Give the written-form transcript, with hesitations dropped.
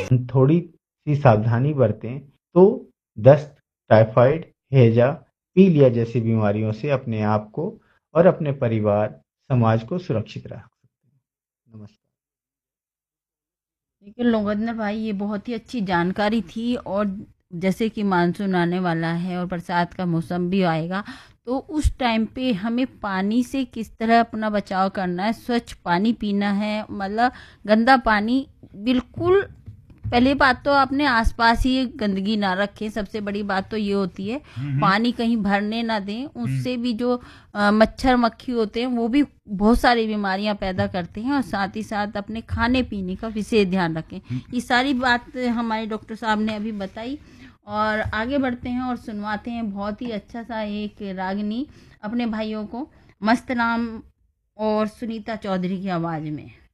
थोड़ी सी सावधानी बरतें तो दस्त, टाइफाइड, हैजा, पीलिया जैसी बीमारियों से अपने आप को और अपने परिवार, समाज को सुरक्षित रख सकते हैं। नमस्कार। देखिए लोगेंद्र भाई, ये बहुत ही अच्छी जानकारी थी। और जैसे कि मानसून आने वाला है और बरसात का मौसम भी आएगा, तो उस टाइम पे हमें पानी से किस तरह अपना बचाव करना है, स्वच्छ पानी पीना है, मतलब गंदा पानी बिल्कुल। पहली बात तो अपने आसपास ही गंदगी ना रखें, सबसे बड़ी बात तो ये होती है। पानी कहीं भरने ना दें, उससे भी जो मच्छर मक्खी होते हैं वो भी बहुत सारी बीमारियां पैदा करते हैं। और साथ ही साथ अपने खाने पीने का विशेष ध्यान रखें। ये सारी बात हमारे डॉक्टर साहब ने अभी बताई। और आगे बढ़ते हैं और सुनवाते हैं बहुत ही अच्छा सा एक रागनी अपने भाइयों को, मस्त राम और सुनीता चौधरी की आवाज़ में।